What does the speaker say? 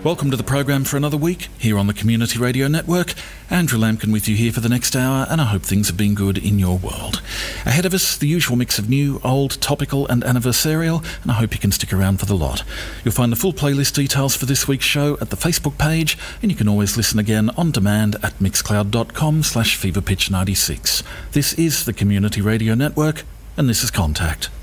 Welcome to the program for another week here on the Community Radio Network. Andrew Lampkin with you here for the next hour, and I hope things have been good in your world. Ahead of us, the usual mix of new, old, topical and anniversarial, and I hope you can stick around for the lot. You'll find the full playlist details for this week's show at the Facebook page, and you can always listen again on demand at mixcloud.com/feverpitch96. This is the Community Radio Network, and this is Contact.